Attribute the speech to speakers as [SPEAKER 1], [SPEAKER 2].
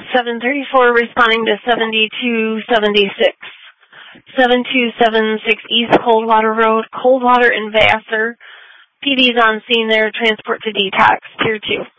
[SPEAKER 1] 734 responding to 7276. 7276 East Coldwater Road, Coldwater and Vassar. PD's on scene there, transport to detox, tier 2.